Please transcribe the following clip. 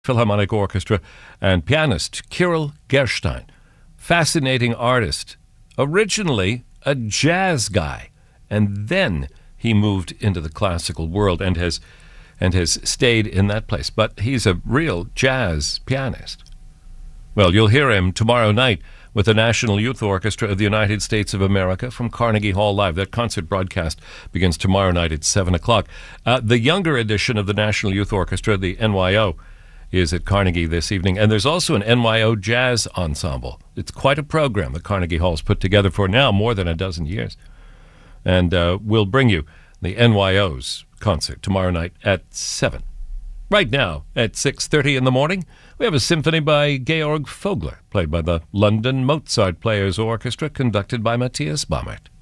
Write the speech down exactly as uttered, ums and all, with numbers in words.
Philharmonic Orchestra, and pianist Kirill Gerstein. Fascinating artist. Originally a jazz guy, and then he moved into the classical world and has and has stayed in that place. But he's a real jazz pianist. Well, you'll hear him tomorrow night with the National Youth Orchestra of the United States of America from Carnegie Hall Live. That concert broadcast begins tomorrow night at seven o'clock. Uh, the younger edition of the National Youth Orchestra, the N Y O, is at Carnegie this evening. And there's also an N Y O Jazz Ensemble. It's quite a program that Carnegie Hall's put together for now more than a dozen years. And uh, we'll bring you the N Y O's concert tomorrow night at seven. Right now, at six thirty in the morning, we have a symphony by Georg Vogler, played by the London Mozart Players Orchestra, conducted by Matthias Baumert.